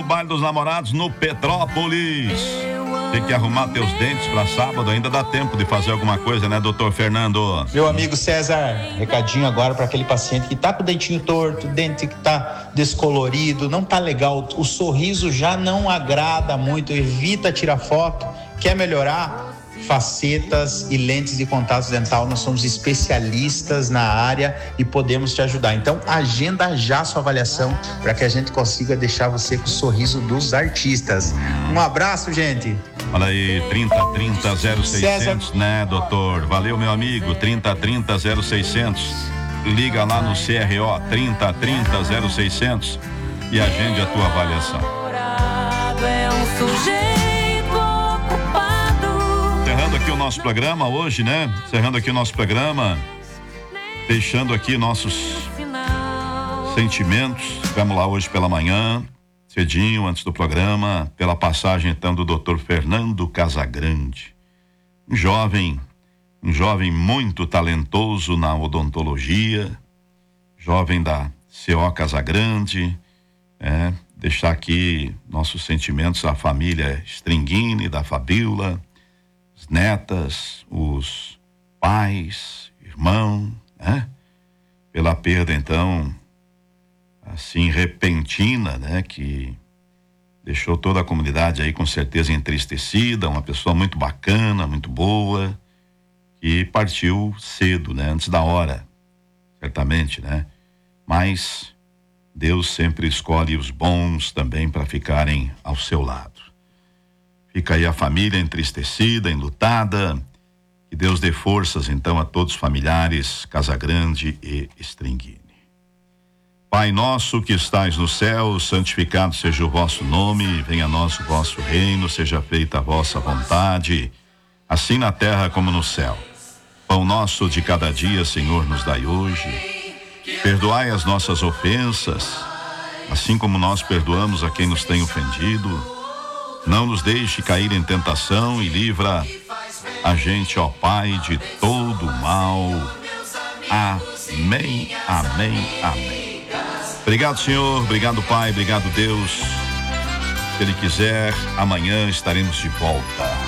baile dos namorados no Petrópolis. Tem que arrumar teus dentes para sábado, ainda dá tempo de fazer alguma coisa, né, doutor Fernando? Meu amigo César, recadinho agora para aquele paciente que tá com o dentinho torto, dente que tá descolorido, não tá legal, o sorriso já não agrada muito, evita tirar foto, quer melhorar? Facetas e lentes de contato dental, nós somos especialistas na área e podemos te ajudar. Então, agenda já sua avaliação para que a gente consiga deixar você com o sorriso dos artistas. Um abraço, gente. Olha aí, 3030-0600, César, né, doutor? Valeu, meu amigo, 3030-0600. Liga lá no CRO 3030-0600 e agende a tua avaliação. Encerrando aqui o nosso programa hoje, né? Encerrando aqui o nosso programa, deixando aqui nossos sentimentos. Ficamos lá hoje pela manhã, cedinho, antes do programa, pela passagem então do Dr. Fernando Casagrande, um jovem muito talentoso na odontologia, jovem da CO Casagrande, deixar aqui nossos sentimentos à família Stringini, da Fabiola, as netas, os pais, irmão, pela perda então assim repentina, né, que deixou toda a comunidade aí com certeza entristecida, uma pessoa muito bacana, muito boa, que partiu cedo, né, antes da hora, certamente, né, mas Deus sempre escolhe os bons também para ficarem ao seu lado. Fica aí a família entristecida, enlutada, que Deus dê forças então a todos os familiares Casagrande e Stringini. Pai nosso que estais no céu, santificado seja o vosso nome, venha a nós o vosso reino, seja feita a vossa vontade, assim na terra como no céu. Pão nosso de cada dia, Senhor, nos dai hoje. Perdoai as nossas ofensas, assim como nós perdoamos a quem nos tem ofendido. Não nos deixe cair em tentação e livra a gente, ó Pai, de todo mal. Amém, amém, amém. Obrigado, Senhor, obrigado, Pai, obrigado, Deus. Se Ele quiser, amanhã estaremos de volta.